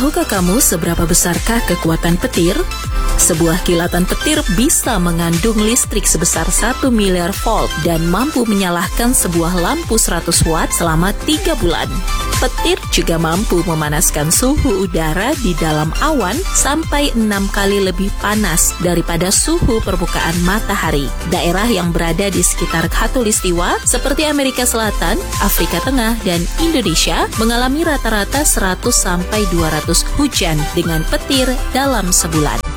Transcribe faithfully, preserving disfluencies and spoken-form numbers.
Tahukah kamu seberapa besarkah kekuatan petir? Sebuah kilatan petir bisa mengandung listrik sebesar satu miliar volt dan mampu menyalakan sebuah lampu seratus watt selama tiga bulan. Petir juga mampu memanaskan suhu udara di dalam awan sampai enam kali lebih panas daripada suhu permukaan matahari. Daerah yang berada di sekitar Khatulistiwa seperti Amerika Selatan, Afrika Tengah, dan Indonesia mengalami rata-rata seratus sampai dua ratus hujan dengan petir dalam sebulan.